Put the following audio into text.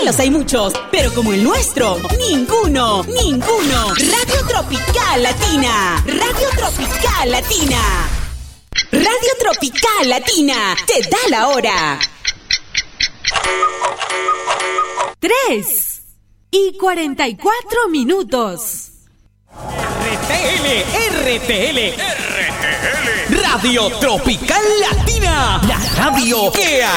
Modelos hay muchos, pero como el nuestro, ninguno. Radio Tropical Latina. Radio Tropical Latina. Radio Tropical Latina. Te da la hora. 3:44. RTL. Radio Tropical Latina. La radio que